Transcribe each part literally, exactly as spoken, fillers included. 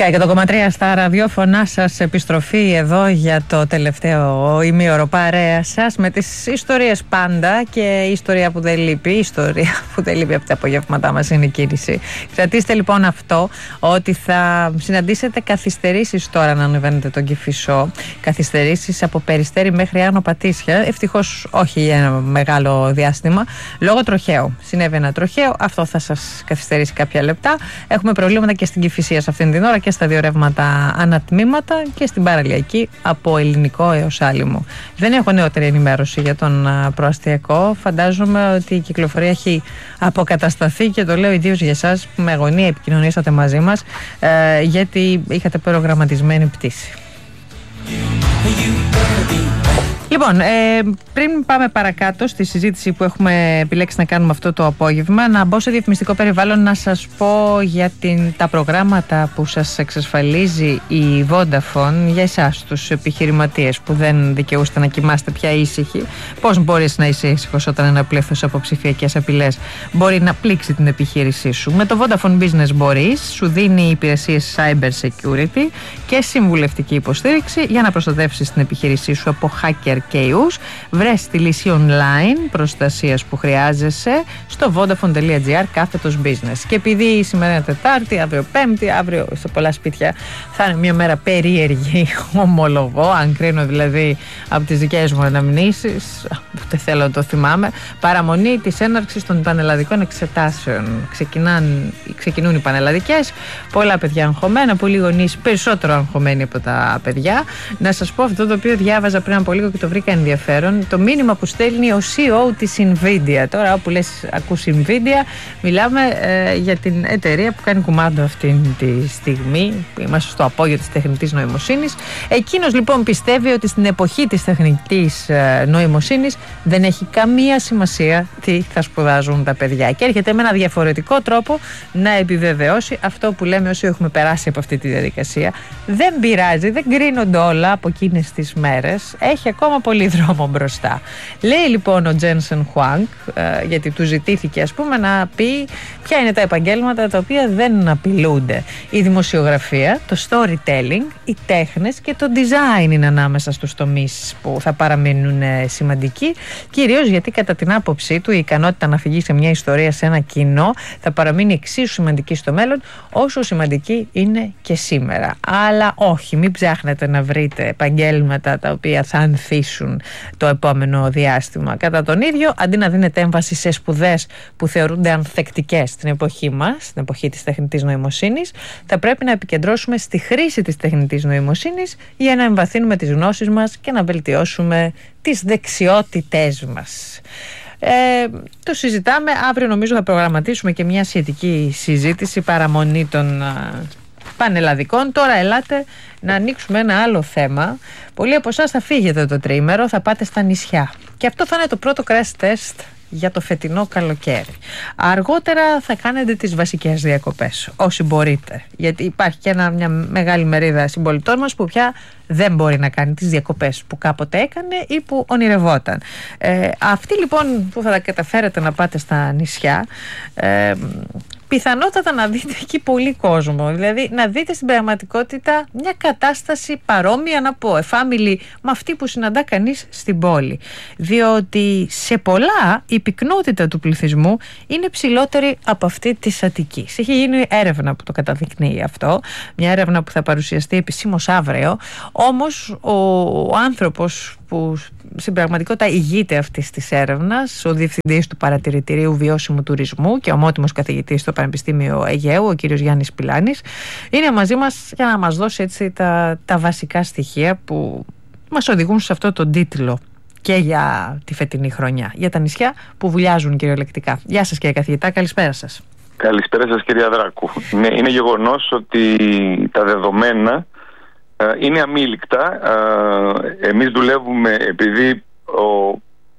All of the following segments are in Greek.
εκατό κόμμα τρία στα ραδιόφωνά σας, επιστροφή εδώ για το τελευταίο ημίωρο παρέα σας με τις ιστορίες πάντα και η ιστορία που δεν λείπει, η ιστορία που δεν λείπει από τα απογεύματά μας είναι η κίνηση. Κρατήστε λοιπόν αυτό, ότι θα συναντήσετε καθυστερήσεις τώρα να ανεβαίνετε τον Κηφισό, καθυστερήσεις από Περιστέρι μέχρι Άνω Πατήσια, ευτυχώς όχι για ένα μεγάλο διάστημα, λόγω τροχαίου. Συνέβη ένα τροχαίο, αυτό θα σας καθυστερήσει κάποια λεπτά. Έχουμε προβλήματα και στην Κηφισία σε αυτήν την ώρα και στα δύο ρεύματα ανατμήματα και στην παραλιακή από Ελληνικό έως Άλυμο. Δεν έχω νεότερη ενημέρωση για τον προαστιακό. Φαντάζομαι ότι η κυκλοφορία έχει αποκατασταθεί και το λέω ιδίως για εσάς που με αγωνία επικοινωνήσατε μαζί μας, ε, γιατί είχατε προγραμματισμένη πτήση. Λοιπόν, ε, πριν πάμε παρακάτω στη συζήτηση που έχουμε επιλέξει να κάνουμε αυτό το απόγευμα, να μπω σε διαφημιστικό περιβάλλον να σας πω για την, τα προγράμματα που σας εξασφαλίζει η Vodafone για εσάς τους επιχειρηματίες που δεν δικαιούστε να κοιμάστε πια ήσυχοι. Πώς μπορείς να είσαι ήσυχος όταν ένα πλήθος από ψηφιακές απειλές μπορεί να πλήξει την επιχείρησή σου? Με το Vodafone Business μπορείς, σου δίνει υπηρεσίες cyber security και συμβουλευτική υποστήριξη για να προστατεύσεις την επιχείρησή σου από hacker και ιούς. Βρες τη λύση online προστασίας που χρειάζεσαι στο vodafone.gr κάθετος business. Και επειδή σήμερα είναι Τετάρτη, αύριο Πέμπτη, αύριο σε πολλά σπίτια θα είναι μια μέρα περίεργη, ομολογώ, αν κρίνω δηλαδή από τις δικές μου αναμνήσεις, ούτε θέλω να το θυμάμαι, παραμονή της έναρξης των πανελλαδικών εξετάσεων. Ξεκινάν, ξεκινούν οι πανελλαδικές, πολλά παιδιά αγχωμένα, πολλοί γονείς περισσότερο αγχωμένοι από τα παιδιά. Να σας πω αυτό το οποίο διάβαζα πριν από λίγο και το βρήκα ενδιαφέρον, το μήνυμα που στέλνει ο σι ι ο της Nvidia. Τώρα όπου λες ακούς Nvidia, μιλάμε ε, για την εταιρεία που κάνει κουμάντο αυτή τη στιγμή, είμαστε στο απόγειο της τεχνητής νοημοσύνης. Εκείνος λοιπόν πιστεύει ότι στην εποχή της τεχνητής ε, νοημοσύνης δεν έχει καμία σημασία τι θα σπουδάζουν τα παιδιά και έρχεται με ένα διαφορετικό τρόπο να επιβεβαιώσει αυτό που λέμε όσοι έχουμε περάσει από αυτή τη διαδικασία. Δεν πειράζει, δεν κρίνονται όλα από εκείνες τις μέρες, έχει ακόμα πολύ δρόμο μπροστά. Λέει λοιπόν ο Τζένσεν Χουάνγκ, ε, γιατί του ζητήθηκε ας πούμε να πει ποια είναι τα επαγγέλματα τα οποία δεν απειλούνται. Η δημοσιογραφία, το storytelling, οι τέχνες και το design είναι ανάμεσα στους τομείς που θα παραμείνουν σημαντικοί, κυρίως γιατί κατά την άποψή του η ικανότητα να φυγεί σε μια ιστορία σε ένα κοινό θα παραμείνει εξίσου σημαντική στο μέλλον όσο σημαντική είναι και σήμερα. Αλλά όχι, μην ψάχνετε να βρείτε επαγγέλματα τα οποία θα ανθίσουν το επόμενο διάστημα. Κατά τον ίδιο, αντί να δίνετε έμβαση σε σπουδές που θεωρούνται ανθεκτικές στην εποχή μας, στην εποχή της τεχνητής νοημοσύνης, θα πρέπει να επικεντρώσουμε στη χρήση της τεχνητής νοημοσύνης για να εμβαθύνουμε τις γνώσεις μας και να βελτιώσουμε τις δεξιότητές μας. Ε, το συζητάμε, αύριο νομίζω θα προγραμματίσουμε και μια σχετική συζήτηση, παραμονή των πανελλαδικών. Τώρα ελάτε να ανοίξουμε ένα άλλο θέμα. Πολλοί από εσάς θα φύγετε το τριήμερο, θα πάτε στα νησιά και αυτό θα είναι το πρώτο crash test για το φετινό καλοκαίρι. Αργότερα θα κάνετε τις βασικές διακοπές όσοι μπορείτε, γιατί υπάρχει και ένα, μια μεγάλη μερίδα συμπολιτών μας που πια δεν μπορεί να κάνει τις διακοπές που κάποτε έκανε ή που ονειρευόταν. Ε, αυτοί λοιπόν που θα τα καταφέρετε να πάτε στα νησιά, ε, πιθανότατα να δείτε εκεί πολύ κόσμο, δηλαδή να δείτε στην πραγματικότητα μια κατάσταση παρόμοια, να πω, εφάμιλη με αυτή που συναντά κανείς στην πόλη, διότι σε πολλά η πυκνότητα του πληθυσμού είναι ψηλότερη από αυτή της Αττικής. Έχει γίνει έρευνα που το καταδεικνύει αυτό, μια έρευνα που θα παρουσιαστεί επισήμως αύριο, όμως ο, ο άνθρωπος που στην πραγματικότητα ηγείται αυτής της έρευνας, ο διευθυντής του Παρατηρητηρίου Βιώσιμου Τουρισμού και ομότιμος καθηγητής στο Πανεπιστήμιο Αιγαίου, ο κύριος Γιάννης Πιλάνης, είναι μαζί μας για να μας δώσει έτσι τα, τα βασικά στοιχεία που μας οδηγούν σε αυτό τον τίτλο και για τη φετινή χρονιά, για τα νησιά που βουλιάζουν κυριολεκτικά. Γεια σας κύριε καθηγητά, καλησπέρα σας. Καλησπέρα σας κυρία Δράκου. Ναι, είναι γεγονός ότι τα δεδομένα είναι αμήλικτα. Εμείς δουλεύουμε, επειδή ο,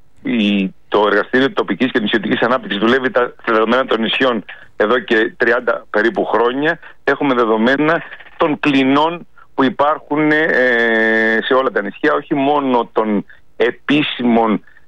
η, το Εργαστήριο Τοπικής και Νησιωτικής Ανάπτυξης δουλεύει τα δεδομένα των νησιών εδώ και τριάντα περίπου χρόνια, έχουμε δεδομένα των κλινών που υπάρχουν ε, σε όλα τα νησιά, όχι μόνο των επίσημων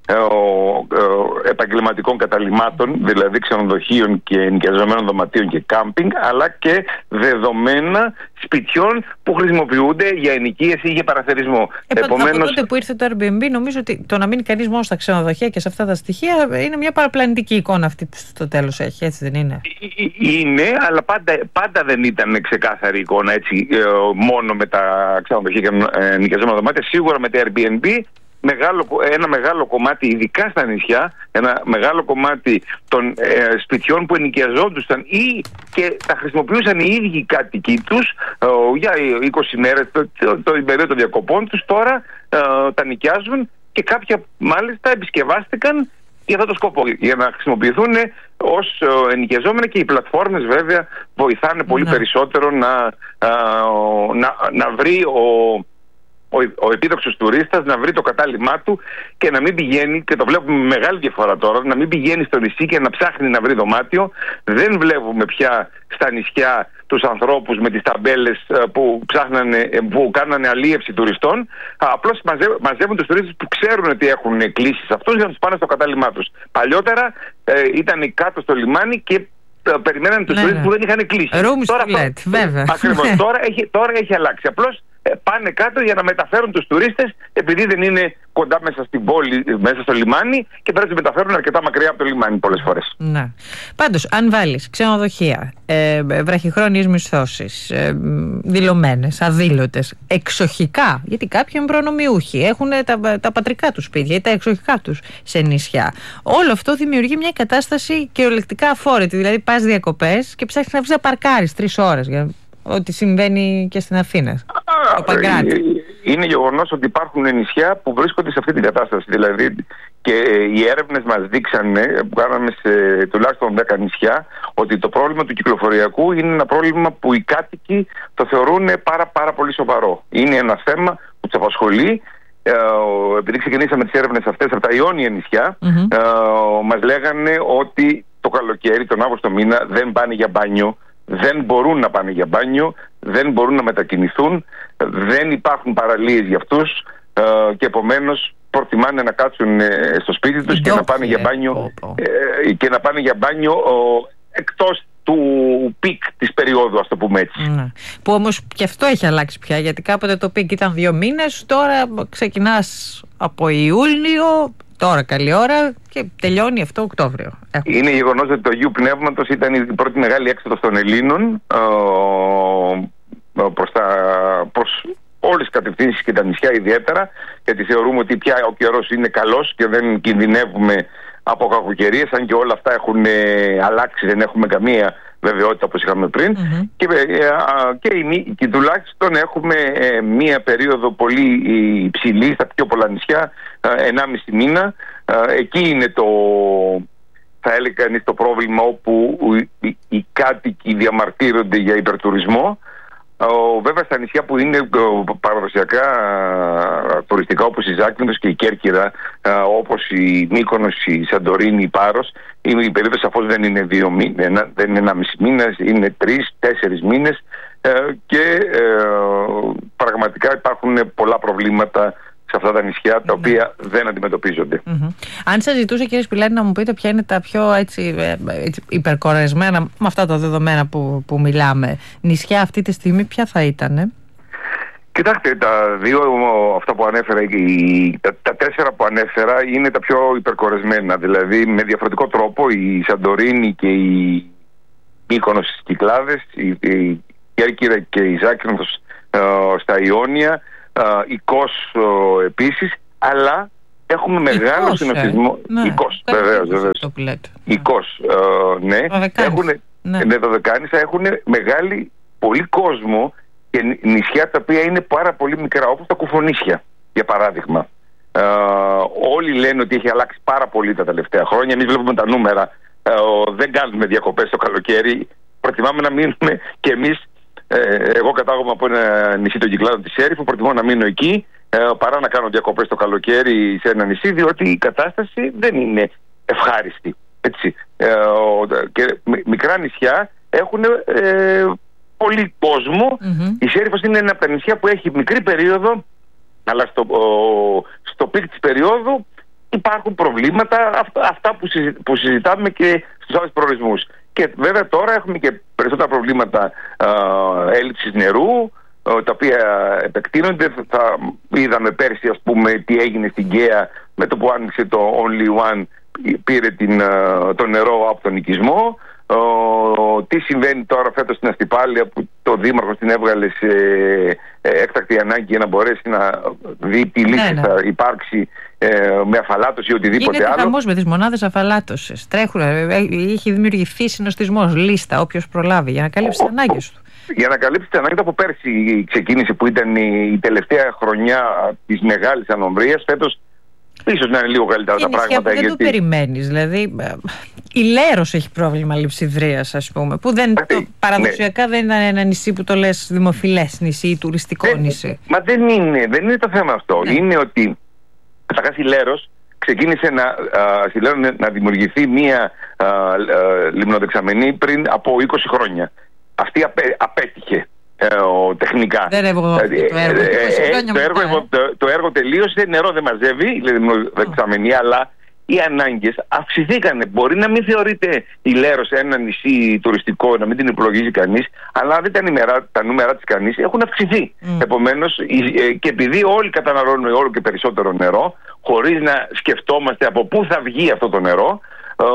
επαγγελματικών καταλυμάτων, δηλαδή ξενοδοχείων και ενοικιαζομένων δωματίων και κάμπινγκ, αλλά και δεδομένα σπιτιών που χρησιμοποιούνται για ενοικίαση ή για παραθερισμό. Επομένως, από τότε που ήρθε το Airbnb, νομίζω ότι το να μείνει κανείς μόνο στα ξενοδοχεία και σε αυτά τα στοιχεία είναι μια παραπλανητική εικόνα αυτή που στο τέλος έχει, έτσι δεν είναι? Είναι, αλλά πάντα, πάντα δεν ήταν ξεκάθαρη εικόνα έτσι, μόνο με τα ξενοδοχεία και ενοικιαζόμενα δωμάτια. Σίγουρα με τα Airbnb Μεγάλο, ένα μεγάλο κομμάτι, ειδικά στα νησιά, ένα μεγάλο κομμάτι των ε, σπιτιών που ενοικιαζόντουσαν ή και τα χρησιμοποιούσαν οι ίδιοι οι κάτοικοι τους ε, για είκοσι μέρες, το, το, το, την περίοδο των διακοπών τους, τώρα ε, τα νοικιάζουν και κάποια μάλιστα επισκευάστηκαν για αυτό το σκοπό, για να χρησιμοποιηθούν ως ε, ενοικιαζόμενα, και οι πλατφόρμες βέβαια βοηθάνε πολύ ναι. περισσότερο να, ε, να, να βρει ο ο, ο επίδοξος τουρίστας να βρει το κατάλημά του και να μην πηγαίνει, και το βλέπουμε με μεγάλη διαφορά τώρα, να μην πηγαίνει στο νησί και να ψάχνει να βρει δωμάτιο. Δεν βλέπουμε πια στα νησιά τους ανθρώπους με τις ταμπέλες που, ψάχνανε, που κάνανε αλίευση τουριστών. Απλώς μαζεύουν, μαζεύουν τους τουρίστες που ξέρουν ότι έχουν κλήσεις αυτούς για να τους πάνε στο κατάλημά τους. Παλιότερα ε, ήταν κάτω στο λιμάνι και περιμέναν τους ναι, τουρίστες ναι. που δεν είχαν κλείσει. Τώρα, let, βέβαια. Ακριβώς. τώρα, έχει, τώρα έχει αλλάξει. Απλώς πάνε κάτω για να μεταφέρουν τους τουρίστες, επειδή δεν είναι κοντά μέσα στην πόλη, μέσα στο λιμάνι, και πρέπει να τους μεταφέρουν αρκετά μακριά από το λιμάνι πολλές φορές. Ναι. Πάντως, αν βάλεις ξενοδοχεία, ε, βραχυχρόνιες μισθώσεις, ε, δηλωμένες, αδήλωτες, εξοχικά, γιατί κάποιοι είναι προνομιούχοι, έχουν τα, τα πατρικά τους σπίτια ή τα εξοχικά τους σε νησιά. Όλο αυτό δημιουργεί μια κατάσταση κυριολεκτικά αφόρητη. Δηλαδή, πας διακοπές και ψάχνεις να βρεις να παρκάρεις τρεις ώρες. Για ό,τι συμβαίνει και στην Αθήνα. Είναι γεγονός ότι υπάρχουν νησιά που βρίσκονται σε αυτή την κατάσταση. Δηλαδή, και οι έρευνες μας δείξανε, που κάναμε σε τουλάχιστον δέκα νησιά, ότι το πρόβλημα του κυκλοφοριακού είναι ένα πρόβλημα που οι κάτοικοι το θεωρούν πάρα, πάρα πολύ σοβαρό. Είναι ένα θέμα που τους απασχολεί. Ε, επειδή ξεκινήσαμε τις έρευνες αυτές από τα Ιόνια νησιά, mm-hmm. ε, μας λέγανε ότι το καλοκαίρι, τον Αύγουστο μήνα, δεν πάνε για μπάνιο. Δεν μπορούν να πάνε για μπάνιο, δεν μπορούν να μετακινηθούν, δεν υπάρχουν παραλίες για αυτούς ε, και επομένως προτιμάνε να κάτσουν ε, στο σπίτι τους και να πάνε για μπάνιο, ε, και να πάνε για μπάνιο ε, εκτός του πικ της περίοδου, ας το πούμε έτσι. Ναι. Που όμως και αυτό έχει αλλάξει πια, γιατί κάποτε το πικ ήταν δύο μήνες, τώρα ξεκινάς από Ιούλιο, τώρα καλή ώρα, και τελειώνει αυτό Οκτώβριο. Έχουμε. Είναι γεγονός ότι το Αγίου Πνεύματος ήταν η πρώτη μεγάλη έξοδος των Ελλήνων προς, τα, προς όλες τις κατευθύνσεις και τα νησιά ιδιαίτερα, γιατί θεωρούμε ότι πια ο καιρός είναι καλός και δεν κινδυνεύουμε από κακοκαιρίες, αν και όλα αυτά έχουν αλλάξει, δεν έχουμε καμία βεβαιότητα όπως είχαμε πριν. Mm-hmm. και, και, και τουλάχιστον έχουμε μία περίοδο πολύ υψηλή στα πιο πολλά νησιά, ενάμιση μήνα. Εκεί είναι το, θα έλεγα κανείς, το πρόβλημα, όπου οι, οι κάτοικοι διαμαρτύρονται για υπερτουρισμό. Ο, βέβαια στα νησιά που είναι παραδοσιακά τουριστικά, όπως η Ζάκυνθος και η Κέρκυρα, όπως η Μύκονος, η Σαντορίνη, η Πάρος, η περίοδος σαφώς δεν είναι δύο μήνες, δεν είναι ένα μισή μήνας, είναι τρεις, τέσσερις μήνες, και πραγματικά υπάρχουν πολλά προβλήματα σε αυτά τα νησιά, τα οποία mm-hmm. δεν αντιμετωπίζονται. Mm-hmm. Αν σας ζητούσα, κύριε Σπηλάνη, να μου πείτε ποια είναι τα πιο έτσι, έτσι, υπερκορεσμένα, με αυτά τα δεδομένα που, που μιλάμε, νησιά αυτή τη στιγμή, ποια θα ήτανε? Κοιτάξτε, τα δύο αυτά που ανέφερα, οι, τα, τα τέσσερα που ανέφερα είναι τα πιο υπερκορεσμένα. Δηλαδή, με διαφορετικό τρόπο, η Σαντορίνη και η Μύκονος στις Κυκλάδες, η, η Κέρκυρα και η Ζάκυνθος ε, στα Ιόνια, Uh, η Κος uh, επίσης, αλλά έχουμε μεγάλο συναισθησμό. Ναι. Η Κος, βεβαίως, βεβαίως. Η Κος, uh, ναι. Έχουν, ναι. Ναι, το Δεκάνησα έχουν μεγάλη, πολύ κόσμο και νησιά τα οποία είναι πάρα πολύ μικρά, όπως τα Κουφονίσια, για παράδειγμα. Uh, όλοι λένε ότι έχει αλλάξει πάρα πολύ τα τελευταία χρόνια. Εμείς βλέπουμε τα νούμερα. Uh, δεν κάνουμε διακοπές το καλοκαίρι. Προτιμάμε να μείνουμε κι εμείς. Εγώ κατάγομαι από ένα νησί των Κυκλάδων της Σέριφου, προτιμώ να μείνω εκεί παρά να κάνω διακοπές το καλοκαίρι σε ένα νησί, διότι η κατάσταση δεν είναι ευχάριστη. Έτσι. Και μικρά νησιά έχουν ε, πολύ κόσμο. Mm-hmm. Η Σέριφος είναι ένα από τα νησιά που έχει μικρή περίοδο, αλλά στο, στο πικ της περίοδου υπάρχουν προβλήματα, αυτά, αυτά που, συζη, που συζητάμε και στους άλλους προορισμούς. Και βέβαια τώρα έχουμε και περισσότερα προβλήματα α, έλλειψης νερού, τα οποία επεκτείνονται. Θα είδαμε πέρσι, ας πούμε, τι έγινε στην Γκαία με το που άνοιξε το Only One, πήρε την, το νερό από τον οικισμό. Ο, τι συμβαίνει τώρα φέτος στην Αστυπάλεια, που το Δήμαρχος την έβγαλε σε έκτακτη ανάγκη για να μπορέσει να δει τι λύση ναι, ναι. θα υπάρξει ε, με αφαλάτωση ή οτιδήποτε είναι άλλο. Είναι χαμός με τις μονάδες αφαλάτωσης. Τρέχουν, έχει δημιουργηθεί συνοστισμός, λίστα, όποιος προλάβει για να καλύψει τις ανάγκες του. Για να καλύψει τις ανάγκες από πέρσι ξεκίνησε, που ήταν η τελευταία χρονιά της μεγάλης ανομβρίας. Φέτος ίσως να είναι λίγο καλύτερα τα πράγματα. Που δεν γιατί... το περιμένεις. Δηλαδή, η Λέρος έχει πρόβλημα λειψιδρίας, ας πούμε. Που δεν, το, παραδοσιακά ναι. δεν είναι ένα νησί που το λες δημοφιλές νησί ή τουριστικό δεν, νησί. Μα δεν είναι, δεν είναι το θέμα αυτό. Ναι. Είναι ότι καταρχάς η Λέρος ξεκίνησε να, α, στη Λέρο, να δημιουργηθεί μία α, α, λιμνοδεξαμενή πριν από είκοσι χρόνια. Αυτή απέ, απέτυχε. Ε, ο, τεχνικά. Δεν έβγω δηλαδή, το έργο. Ε, ε, το, έργο ε. το, το έργο τελείωσε, νερό δεν μαζεύει, η δεξαμενή, oh. αλλά οι ανάγκες αυξηθήκανε. Μπορεί να μην θεωρείται η Λέρος ένα νησί τουριστικό, να μην την υπολογίζει κανείς, αλλά δεν τα νούμερα, τα νούμερα της κανείς έχουν αυξηθεί. Mm. Επομένως, ε, και επειδή όλοι καταναλώνουν όλο και περισσότερο νερό, χωρίς να σκεφτόμαστε από πού θα βγει αυτό το νερό, ε,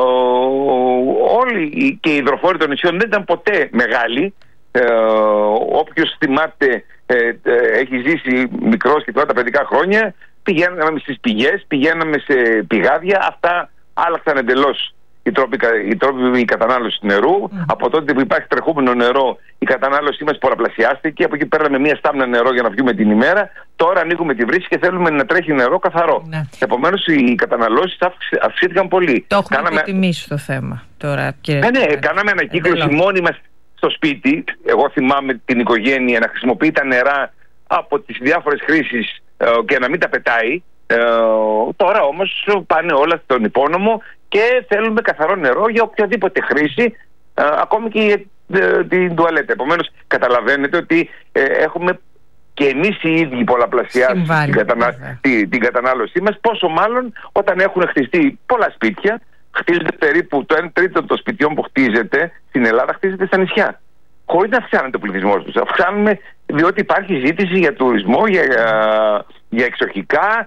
όλοι και οι υδροφόροι των νησιών δεν ήταν ποτέ μεγάλοι. Ε, όποιος θυμάται, ε, ε, έχει ζήσει μικρός και τώρα τα παιδικά χρόνια, πηγαίναμε στις πηγές, πηγαίναμε σε πηγάδια, αυτά άλλαξαν εντελώς οι τρόποι, οι τρόποι κατανάλωσης νερού. Mm. Από τότε που υπάρχει τρεχούμενο νερό, η κατανάλωσή μας πολλαπλασιάστηκε. Από εκεί παίρναμε μία στάμνα νερό για να βγούμε την ημέρα. Τώρα ανοίγουμε τη βρύση και θέλουμε να τρέχει νερό καθαρό. Mm. Επομένως οι καταναλώσεις αυξήθηκαν πολύ. Το έχουμε κάναμε... υποτιμήσει το θέμα τώρα. Κύριε... Ναι, ναι, κάναμε ανακύκλωση μόνοι μας στο σπίτι. Εγώ θυμάμαι την οικογένεια να χρησιμοποιεί τα νερά από τις διάφορες χρήσεις και να μην τα πετάει. Ε, τώρα όμως πάνε όλα στον υπόνομο και θέλουμε καθαρό νερό για οποιαδήποτε χρήση, ε, ακόμη και για ε, την τουαλέτα. Επομένως καταλαβαίνετε ότι ε, έχουμε και εμείς οι ίδιοι πολλαπλασιάσει την, κατανα... την, την κατανάλωσή μας, πόσο μάλλον όταν έχουν χτιστεί πολλά σπίτια. Χτίζεται περίπου το ένα τρίτο των σπιτιών που χτίζεται στην Ελλάδα, χτίζεται στα νησιά. Χωρίς να αυξάνεται ο πληθυσμός τους. Αυξάνουμε διότι υπάρχει ζήτηση για τουρισμό, για, για εξοχικά,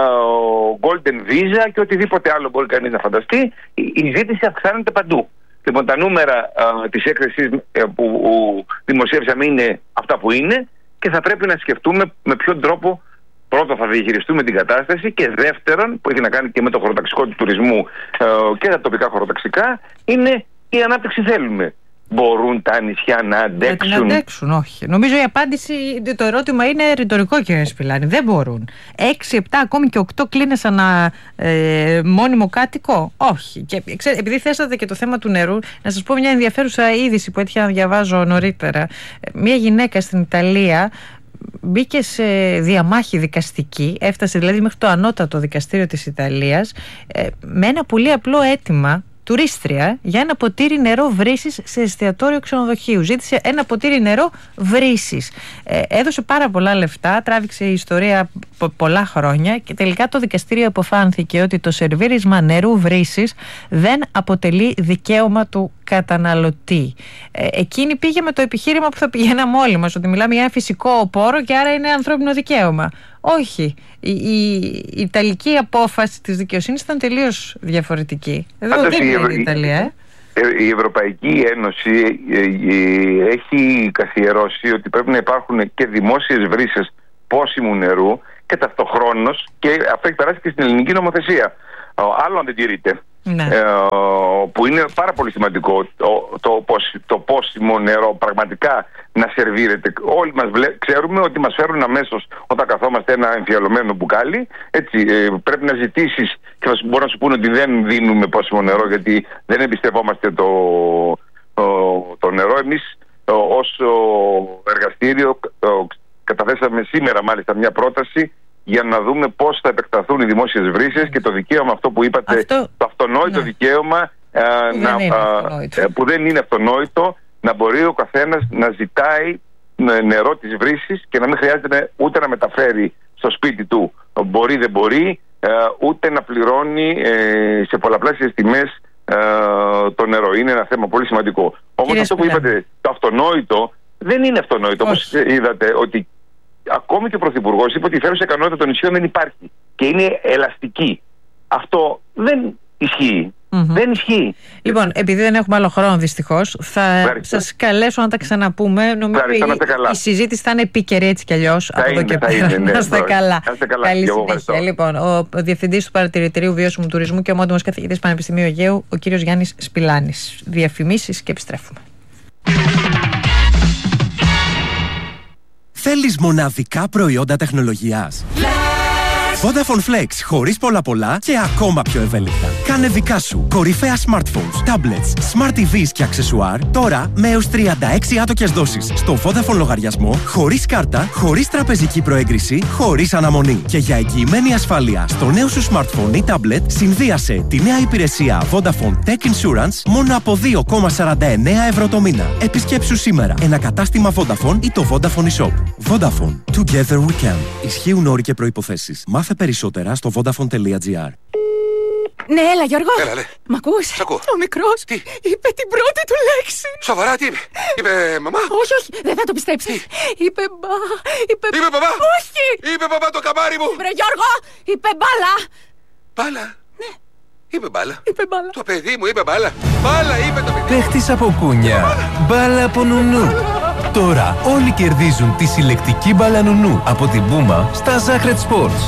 golden visa και οτιδήποτε άλλο μπορεί κανείς να φανταστεί. Η ζήτηση αυξάνεται παντού. Λοιπόν, τα νούμερα α, της έκθεσης που δημοσίευσαμε είναι αυτά που είναι και θα πρέπει να σκεφτούμε με ποιον τρόπο πρώτον θα διαχειριστούμε την κατάσταση και δεύτερον, που έχει να κάνει και με το χωροταξικό του τουρισμού ε, και τα τοπικά χωροταξικά, είναι η ανάπτυξη θέλουμε. Μπορούν τα νησιά να αντέξουν? Να αντέξουν, όχι. Νομίζω η απάντηση, το ερώτημα είναι ρητορικό, κύριε Σπηλάνη. Δεν μπορούν. Έξι, επτά, ακόμη και οκτώ κλίνες ανά ε, μόνιμο κάτοικο. Όχι. Και ξέρετε, επειδή θέσατε και το θέμα του νερού, να σας πω μια ενδιαφέρουσα είδηση που έτυχε να διαβάζω νωρίτερα. Μια γυναίκα στην Ιταλία μπήκε σε διαμάχη δικαστική, έφτασε δηλαδή μέχρι το ανώτατο δικαστήριο της Ιταλίας ε, με ένα πολύ απλό αίτημα, τουρίστρια, για ένα ποτήρι νερό βρύσης σε εστιατόριο ξενοδοχείου. Ζήτησε ένα ποτήρι νερό βρύσης. Ε, έδωσε πάρα πολλά λεφτά, τράβηξε η ιστορία πο- πολλά χρόνια και τελικά το δικαστήριο αποφάνθηκε ότι το σερβίρισμα νερού βρύσης δεν αποτελεί δικαίωμα του καταναλωτή. Ε, εκείνη πήγε με το επιχείρημα που θα πηγαίναμε όλοι μας, ότι μιλάμε για ένα φυσικό πόρο και άρα είναι ανθρώπινο δικαίωμα. Όχι. Η, η, η Ιταλική απόφαση της δικαιοσύνης ήταν τελείως διαφορετική. Εδώ Άντως δεν είναι η Ιταλία. Ε. Η Ευρωπαϊκή Ένωση έχει καθιερώσει ότι πρέπει να υπάρχουν και δημόσιες βρύσες πόσιμου νερού και ταυτοχρόνως, και αυτό έχει περάσει και στην ελληνική νομοθεσία. Άλλο αν δεν τηρείται. Ναι. Ε, που είναι πάρα πολύ σημαντικό το, το, το, το πόσιμο νερό πραγματικά να σερβίρεται. Όλοι μας βλέ, ξέρουμε ότι μας φέρουν αμέσως όταν καθόμαστε ένα εμφιαλωμένο μπουκάλι. Έτσι, ε, πρέπει να ζητήσεις και θα μπορούν να σου πούνε ότι δεν δίνουμε πόσιμο νερό γιατί δεν εμπιστευόμαστε το, το, το νερό. Εμείς ως εργαστήριο καταθέσαμε σήμερα μάλιστα μια πρόταση για να δούμε πώς θα επεκταθούν οι δημόσιες βρύσες και το δικαίωμα αυτό που είπατε, αυτό, το αυτονόητο ναι. δικαίωμα α, που, να, δεν α, που δεν είναι αυτονόητο, να μπορεί ο καθένας να ζητάει νερό της βρύσης και να μην χρειάζεται ούτε να μεταφέρει στο σπίτι του. Μπορεί δεν μπορεί, ε, ούτε να πληρώνει ε, σε πολλαπλάσιες τιμές ε, το νερό. Είναι ένα θέμα πολύ σημαντικό. Όμως αυτό που είπατε, το αυτονόητο, δεν είναι αυτονόητο. Όπως είδατε, ότι ακόμη και ο Πρωθυπουργός είπε ότι η φέρουσα ικανότητα των νησιών δεν υπάρχει και είναι ελαστική. Αυτό δεν ισχύει. Mm-hmm. Δεν ισχύει. Λοιπόν, επειδή δεν έχουμε άλλο χρόνο δυστυχώς, θα σας καλέσω να τα ξαναπούμε. Νομίζω η, η συζήτηση θα είναι επίκαιρη έτσι κι αλλιώς από εδώ και πέρα. Να είστε καλά. Καλή συνέχεια. Λοιπόν, ο Διευθυντής του Παρατηρητηρίου Βιώσιμου Τουρισμού και ομότιμος καθηγητής Πανεπιστημίου Αιγαίου, ο κύριος Γιάννης Σπηλάνης. Διαφημίσεις και επιστρέφουμε. Θέλεις μοναδικά προϊόντα τεχνολογίας? Vodafone Flex, χωρίς πολλά πολλά και ακόμα πιο ευέλικτα. Κάνε δικά σου κορυφαία smartphones, tablets, smart τι βις και αξεσουάρ τώρα με έως τριάντα έξι άτοκες δόσεις στο Vodafone λογαριασμό, χωρίς κάρτα, χωρίς τραπεζική προέγκριση, χωρίς αναμονή. Και για εγγυημένη ασφάλεια στο νέο σου smartphone ή tablet, συνδύασε τη νέα υπηρεσία Vodafone Tech Insurance μόνο από δύο κόμμα σαράντα εννέα ευρώ το μήνα. Επισκέψου σήμερα ένα κατάστημα Vodafone ή το Vodafone eShop. Vodafone. Together we can. Ισχύουν όροι και προϋποθέσεις. Μάθε περισσότερα στο vodafone τελεία gr. Ναι, έλα Γιώργο. Έλα, ναι. Μ' ακούς? Σ' ακούω. Ο μικρός τι? είπε την πρώτη του λέξη. Σοβαρά, τι είπε? Είπε μαμά? Όχι, όχι, δεν θα το πιστέψεις. Είπε μπα, είπε... Είπε μπαμπά? Όχι. Είπε μπαμπά το καμάρι μου. Βρε Γιώργο, είπε μπάλα. Μπάλα? Ναι. Είπε μπάλα. Είπε μπάλα. Το παιδί μου είπε μπάλα. Μπάλα είπε το παιδί. Παίχτης από κούνια. Μπάλα από νουνού. Τώρα όλοι κερδίζουν τη συλλεκτική μπάλα νουνού από την Puma στα Zacred Sports.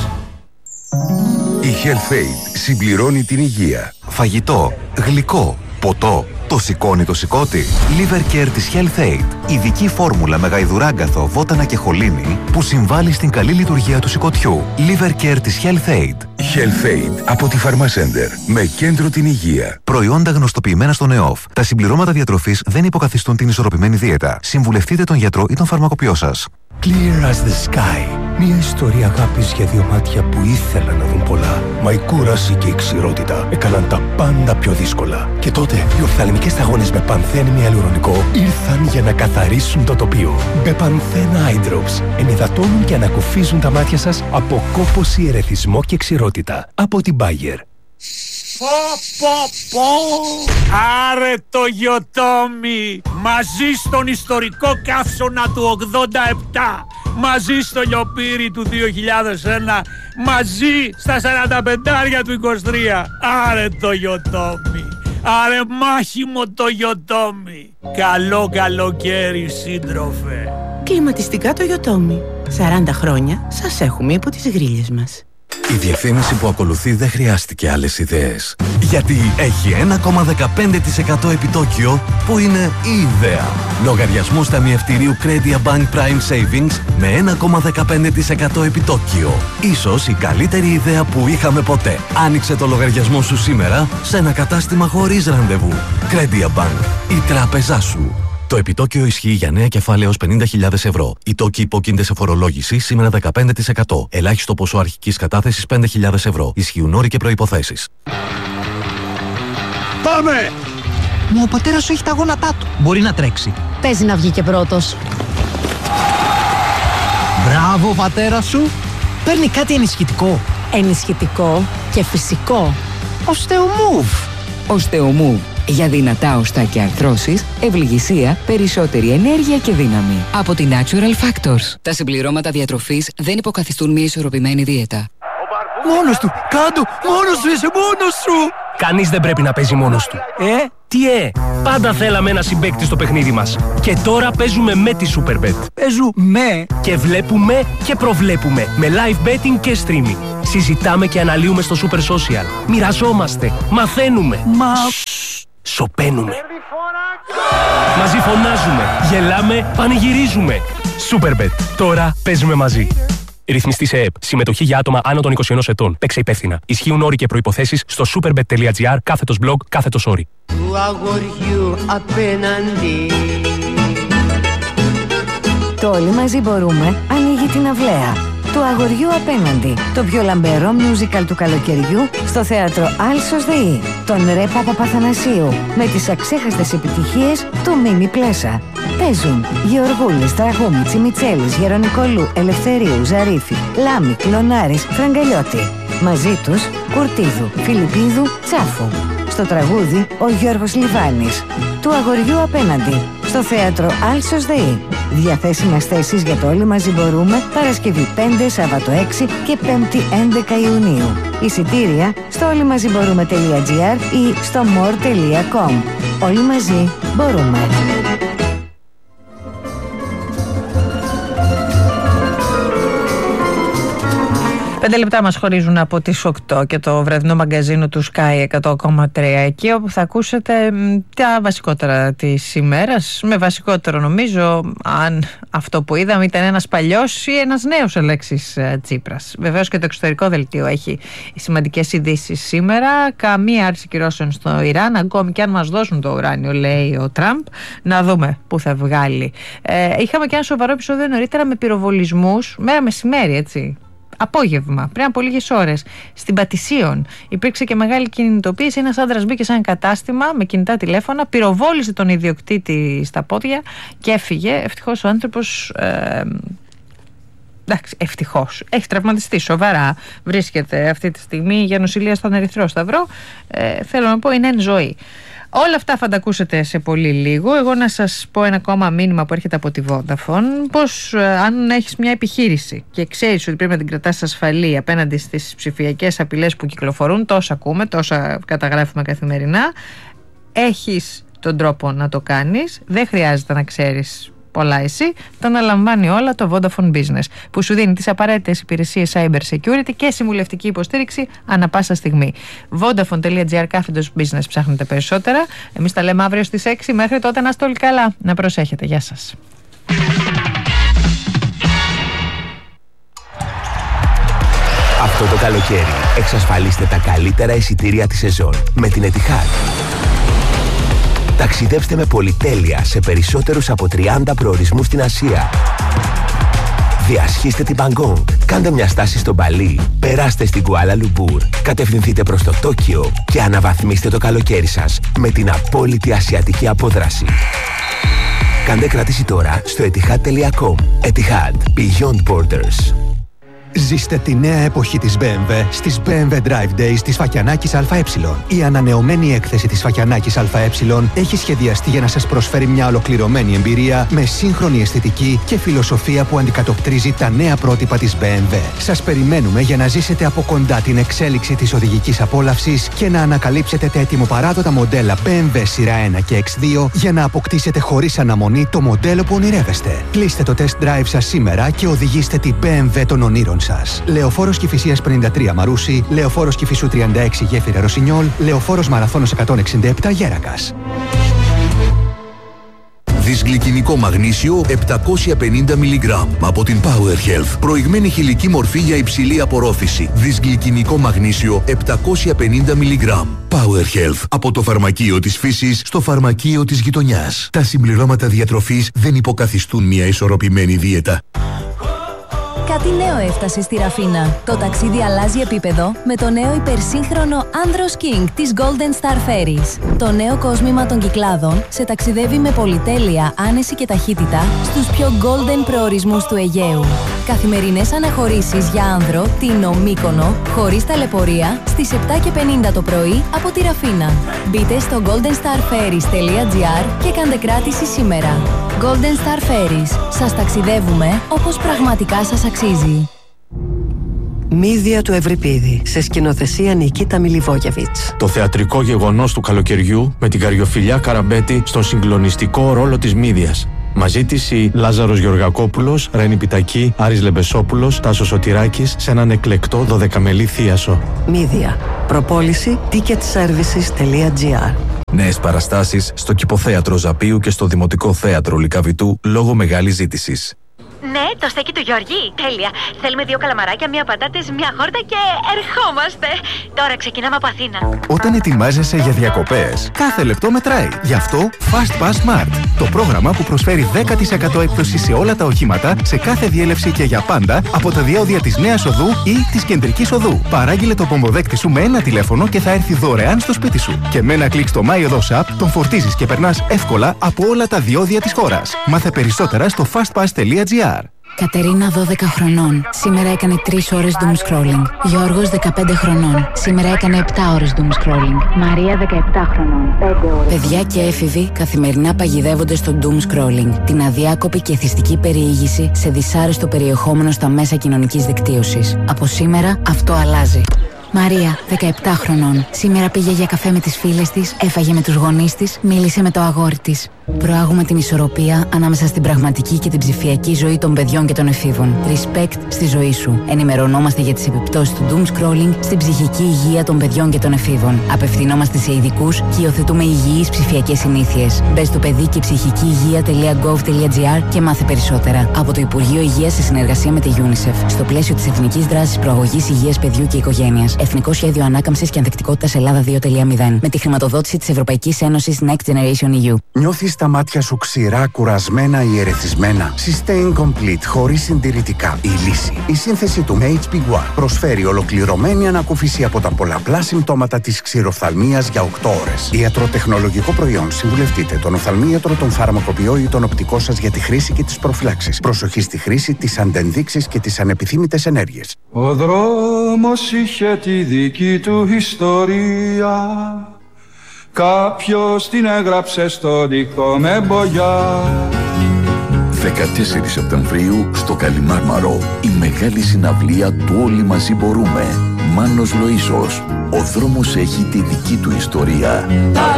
Η HealthAid συμπληρώνει την υγεία. Φαγητό, γλυκό, ποτό. Το σηκώνει το σηκώτη. Liver Care της HealthAid. Ειδική φόρμουλα με γαϊδουράγκαθο, βότανα και χολίνη που συμβάλλει στην καλή λειτουργία του σηκωτιού. Liver Care της HealthAid. HealthAid από τη Pharmacenter με κέντρο την υγεία. Προϊόντα γνωστοποιημένα στον ΕΟΦ. Τα συμπληρώματα διατροφής δεν υποκαθιστούν την ισορροπημένη δίαιτα. Συμβουλευτείτε τον γιατρό ή τον φαρμακοποιό σας. Clear as the sky. Μια ιστορία αγάπης για δύο μάτια που ήθελαν να δουν πολλά. Μα η κούραση και η ξηρότητα έκαναν τα πάντα πιο δύσκολα. Και τότε οι οφθαλμικές σταγόνες με πανθένη ιαλουρονικό ήρθαν για να καθαρίσουν το τοπίο. Μπεπανθέν Eye Drops ενυδατώνουν και ανακουφίζουν τα μάτια σας από κόπωση, ερεθισμό και ξηρότητα. Από την Bayer. Πω πω πω! Άρε το Γιοτόμι! Μαζί στον ιστορικό καύσωνα του ογδόντα επτά, μαζί στο λιοπύρι του δύο χιλιάδες ένα, μαζί στα σαράντα πεντάρια του είκοσι τρία. Άρε το Γιοτόμι! Άρε μάχημο το Γιοτόμι! Καλό καλοκαίρι σύντροφε! Κλιματιστικά το Γιοτόμι. σαράντα χρόνια σας έχουμε υπό τις γρίλες μας. Η διαφήμιση που ακολουθεί δεν χρειάστηκε άλλες ιδέες. Γιατί έχει ένα κόμμα δεκαπέντε τοις εκατό επιτόκιο που είναι η ιδέα. Λογαριασμός ταμιευτηρίου Credia Bank Prime Savings με ένα κόμμα δεκαπέντε τοις εκατό επιτόκιο. Ίσως η καλύτερη ιδέα που είχαμε ποτέ. Άνοιξε το λογαριασμό σου σήμερα σε ένα κατάστημα χωρίς ραντεβού. Credia Bank. Η τράπεζά σου. Το επιτόκιο ισχύει για νέα κεφάλαια έως πενήντα χιλιάδες ευρώ. Οι τόκοι υπόκεινται σε φορολόγηση σήμερα δεκαπέντε τοις εκατό. Ελάχιστο ποσό αρχικής κατάθεσης πέντε χιλιάδες ευρώ. Ισχύουν όροι και προϋποθέσεις. Πάμε! Μα ο πατέρας σου έχει τα γόνατά του. Μπορεί να τρέξει. Παίζει να βγει και πρώτος. Μπράβο, πατέρα σου. Παίρνει κάτι ενισχυτικό. Ενισχυτικό και φυσικό. Οστεομούβ. Οστεομούβ. Για δυνατά οστά και αρθρώσεις, ευληγησία, περισσότερη ενέργεια και δύναμη. Από τη Natural Factors. Τα συμπληρώματα διατροφής δεν υποκαθιστούν μια ισορροπημένη δίαιτα. Μόνος του! Κάντο! Μόνος σου είσαι! Μόνος σου! Κανείς δεν πρέπει να παίζει μόνος του. Ε? Τι ε! Πάντα θέλαμε ένα συμπαίκτη στο παιχνίδι μας. Και τώρα παίζουμε με τη Superbet. Παίζουμε! Και βλέπουμε και προβλέπουμε. Με live betting και streaming. Συζητάμε και αναλύουμε στο Super Social. Μοιραζόμαστε. Μαθαίνουμε. Μα... Σωπαίνουμε. Μαζί φωνάζουμε. Γελάμε. Πανηγυρίζουμε. Superbet. Τώρα παίζουμε μαζί. Ρυθμιστή σε ΕΕΠ. Συμμετοχή για άτομα άνω των είκοσι ενός ετών. Παίξε υπεύθυνα. Ισχύουν όροι και προϋποθέσεις στο superbet τελεία gr κάθετος blog κάθετος όροι. Του αγοριού απέναντι. Το Όλοι μαζί μπορούμε ανοίγει την αυλαία. Του αγοριού απέναντι. Το πιο λαμπερό musical του καλοκαιριού στο θέατρο Άλσος ΔΕΗ. Τον Ρε Παπαπαθανασίου. Με τις αξέχαστες επιτυχίες του Μίμη Πλέσα. Παίζουν Γεωργούλης, Τραγούμη, Τσιμιτσέλης, Γερονικολού, Ελευθερίου, Ζαρίφη, Λάμη, Κλωνάρης, Φραγκαλιώτη. Μαζί τους Κουρτίδου, Φιλιππίδου, Τσάφου. Στο τραγούδι ο Γιώργος Λιβάνης. Του αγοριού απέναντι. Στο θέατρο Άλσος ΔΕΗ. Διαθέσιμες θέσεις για το Όλοι Μαζί Μπορούμε Παρασκευή πέντε, Σάββατο έξι και Πέμπτη έντεκα Ιουνίου. Εισιτήρια στο όλοιμαζιμπορούμε τελεία τζι άρ ή στο more τελεία com. Όλοι μαζί μπορούμε. Πέντε λεπτά μας χωρίζουν από τις οκτώ και το βραδινό μαγκαζίνο του Sky εκατό κόμμα τρία, εκεί όπου θα ακούσετε τα βασικότερα της ημέρας. Με βασικότερο νομίζω, αν αυτό που είδαμε ήταν ένας παλιός ή ένας νέος Αλέξης Τσίπρας. Βεβαίως και το εξωτερικό δελτίο έχει σημαντικές ειδήσεις σήμερα. Καμία άρση κυρώσεων στο Ιράν, ακόμη και αν μας δώσουν το ουράνιο, λέει ο Τραμπ. Να δούμε πού θα βγάλει. Ε, είχαμε και ένα σοβαρό επεισόδιο νωρίτερα με πυροβολισμούς, μέρα μεσημέρι, έτσι. Απόγευμα, πριν από λίγες ώρες, στην Πατησίων. Υπήρξε και μεγάλη κινητοποίηση. Ένας άντρας μπήκε σε ένα κατάστημα με κινητά τηλέφωνα, πυροβόλησε τον ιδιοκτήτη στα πόδια και έφυγε. Ευτυχώς ο άνθρωπος. Ε, εντάξει, ευτυχώς. Έχει τραυματιστεί σοβαρά. Βρίσκεται αυτή τη στιγμή για νοσηλεία στον Ερυθρό Σταυρό. Ε, θέλω να πω, είναι εν ζωή. Όλα αυτά θα τα ακούσετε σε πολύ λίγο. Εγώ να σας πω ένα ακόμα μήνυμα που έρχεται από τη Vodafone. Πως αν έχεις μια επιχείρηση και ξέρεις ότι πρέπει να την κρατάς ασφαλή απέναντι στις ψηφιακές απειλές που κυκλοφορούν, τόσα ακούμε, τόσα καταγράφουμε καθημερινά, έχεις τον τρόπο να το κάνεις. Δεν χρειάζεται να ξέρεις πολλά εσύ, το αναλαμβάνει όλα το Vodafone Business, που σου δίνει τις απαραίτητες υπηρεσίες cyber security και συμβουλευτική υποστήριξη ανά πάσα στιγμή. Vodafone τελεία τζι άρ κάθετος business ψάχνετε περισσότερα. Εμείς τα λέμε αύριο στις έξι. Μέχρι τότε να είστε όλοι καλά. Να προσέχετε. Γεια σας. Αυτό το καλοκαίρι εξασφαλίστε τα καλύτερα εισιτήρια της σεζόν με την Etihad. Ταξιδέψτε με πολυτέλεια σε περισσότερους από τριάντα προορισμούς στην Ασία. Διασχίστε την Μπαγκόγκ, κάντε μια στάση στο Μπαλί, περάστε στην Κουάλα Λουμπούρ, κατευθυνθείτε προς το Τόκιο και αναβαθμίστε το καλοκαίρι σας με την απόλυτη ασιατική απόδραση. Κάντε κράτηση τώρα στο etihad τελεία com. Etihad. Beyond Borders. Ζήστε τη νέα εποχή της μπι εμ ντάμπλιου στις μπι εμ ντάμπλιου Drive Days της Φακιανάκης ΑΕ. Η ανανεωμένη έκθεση της Φακιανάκης ΑΕ έχει σχεδιαστεί για να σας προσφέρει μια ολοκληρωμένη εμπειρία με σύγχρονη αισθητική και φιλοσοφία που αντικατοπτρίζει τα νέα πρότυπα της μπι εμ ντάμπλιου. Σας περιμένουμε για να ζήσετε από κοντά την εξέλιξη της οδηγικής απόλαυσης και να ανακαλύψετε τα ετοιμοπαράδοτα μοντέλα μπι εμ ντάμπλιου σειρά ένα και εξ δύο για να αποκτήσετε χωρίς αναμονή το μοντέλο που ονειρεύεστε. Κλείστε το test drive σας σήμερα και οδηγήστε την μπι εμ ντάμπλιου των ονείρων σας. Λεωφόρος Κηφισίας πενήντα τρία Μαρούσι, Λεωφόρος Κηφισού τριάντα έξι Γέφυρα Ρωσινιόλ, Λεωφόρος Μαραθώνος εκατόν εξήντα επτά Γέρακας. Δυσγλυκινικό μαγνήσιο επτακόσια πενήντα μιλιγκράμμ από την Power Health. Προηγμένη χηλική μορφή για υψηλή απορρόφηση. Δυσγλυκινικό μαγνήσιο επτακόσια πενήντα μιλιγκράμμ. Power Health. Από το φαρμακείο της φύσης στο φαρμακείο της γειτονιάς. Τα συμπληρώματα διατροφής δεν υποκαθιστούν μια ισορροπημένη δίαιτα. Κάτι νέο έφτασε στη Ραφίνα. Το ταξίδι αλλάζει επίπεδο με το νέο υπερσύγχρονο Andros King της Golden Star Ferries. Το νέο κόσμημα των Κυκλάδων σε ταξιδεύει με πολυτέλεια, άνεση και ταχύτητα στους πιο golden προορισμούς του Αιγαίου. Καθημερινές αναχωρήσεις για άνδρο, Τίνο, Μύκονο, χωρίς ταλαιπωρία, στις επτά και πενήντα το πρωί από τη Ραφίνα. Μπείτε στο golden star ferries τελεία τζι άρ και κάντε κράτηση σήμερα. Golden Star Ferries. Σας ταξιδεύουμε όπως πραγματικά σας αξίζει. Μύδια του Ευρυπίδη, σε σκηνοθεσία Νικίτα Μιλιβόγεβιτς. Το θεατρικό γεγονός του καλοκαιριού με την Καριοφιλιά Καραμπέτη στον συγκλονιστικό ρόλο της Μύδιας. Μαζί της η Λάζαρος Γεωργακόπουλος, Ρένη Πιτακή, Άρης Λεμπεσόπουλος, Τάσος Σωτηράκης σε έναν εκλεκτό δωδεκαμελή θίασο. Μύδια. Προπόληση ticket services τελεία τζι άρ. Νέες παραστάσεις στο Κηποθέατρο Ζαπίου και στο Δημοτικό Θέατρο Λυκαβητού λόγω μεγάλης ζήτησης. Ναι, το στέκι του Γιώργη. Τέλεια. Θέλουμε δύο καλαμαράκια, μία πατάτες, μία χόρτα και ερχόμαστε. Τώρα ξεκινάμε από Αθήνα. Όταν ετοιμάζεσαι για διακοπές, κάθε λεπτό μετράει. Γι' αυτό Fast Pass Smart. Το πρόγραμμα που προσφέρει δέκα τοις εκατό έκπτωση σε όλα τα οχήματα, σε κάθε διέλευση και για πάντα από τα διόδια της Νέας Οδού ή της Κεντρικής Οδού. Παράγγειλε το πομποδέκτη σου με ένα τηλέφωνο και θα έρθει δωρεάν στο σπίτι σου. Και με ένα κλικ στο MyOdos App τον φορτίζεις και περνάς εύκολα από όλα τα διόδια της χώρας. Μάθε περισσότερα στο fastpass τελεία τζι άρ. Κατερίνα δώδεκα χρονών. Σήμερα έκανε τρεις ώρες doom scrolling. Γιώργος δεκαπέντε χρονών. Σήμερα έκανε επτά ώρες doom scrolling. Μαρία δεκαεπτά χρονών. πέντε ώρες. Παιδιά και έφηβοι καθημερινά παγιδεύονται στο doom scrolling. Την αδιάκοπη και εθιστική περιήγηση σε δυσάρεστο περιεχόμενο στα μέσα κοινωνικής δικτύωσης. Από σήμερα αυτό αλλάζει. Μαρία, δεκαεπτά χρονών. Σήμερα πήγε για καφέ με τις φίλες της, έφαγε με τους γονείς της, μίλησε με το αγόρι της. Προάγουμε την ισορροπία ανάμεσα στην πραγματική και την ψηφιακή ζωή των παιδιών και των εφήβων. Respect στη ζωή σου. Ενημερωνόμαστε για τις επιπτώσεις του doom scrolling στην ψυχική υγεία των παιδιών και των εφήβων. Απευθυνόμαστε σε ειδικούς και υιοθετούμε υγιείς ψηφιακές συνήθειες. Μπες στο παιδί και ψυχική υγεία.gov.gr και μάθε περισσότερα. Από το Υπουργείο Υγείας σε συνεργασία με τη UNICEF. Στο πλαίσιο της Εθνικής Δράσης Προαγωγής Υγείας Παιδιού και Οικογένειας. Εθνικό Σχέδιο Ανάκαμψης και Ανθεκτικότητας Ελλάδα δύο κόμμα μηδέν. Με τη χρηματοδότηση της Ευρωπαϊκής Ένωσης Next Generation ι γιου. Νιώθεις τα μάτια σου ξηρά, κουρασμένα ή ερεθισμένα? Sustain Complete χωρίς συντηρητικά. Η λύση. Η σύνθεση του έιτς πι One προσφέρει ολοκληρωμένη ανακούφιση από τα πολλαπλά συμπτώματα της ξηροφθαλμίας για οκτώ ώρες. Ιατροτεχνολογικό προϊόν. Συμβουλευτείτε τον οφθαλμίατρο, τον φαρμακοποιό ή τον οπτικό σας για τη χρήση και τις προφυλάξεις. Προσοχή στη χρήση, τις αντενδείξεις και τις ανεπιθύμητες ενέργειες. Ο δρόμος είχε τη δική του ιστορία. Κάποιος την έγραψε στο δικό με μπογιά. δεκατέσσερις Σεπτεμβρίου στο Καλιμάρμαρο. Η μεγάλη συναυλία του Όλοι Μαζί Μπορούμε. Μάνος Λοΐσος. Ο δρόμος έχει τη δική του ιστορία.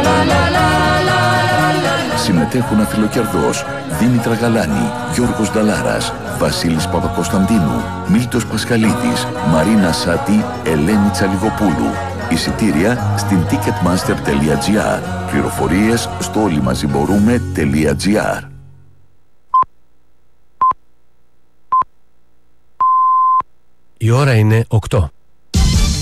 Συμμετέχουν Αφιλοκερδός, Δήμητρα Γαλάνη, Γιώργος Νταλάρας, Βασίλης Παπακοσταντίνου, Μίλτος Πασχαλίδης, Μαρίνα Σάτη, Ελένη Τσαλιγοπούλου. Εισιτήρια στην ticketmaster τελεία gr. Πληροφορίες στο όλοιμαζιμπορούμε τελεία gr. Η ώρα είναι οκτώ.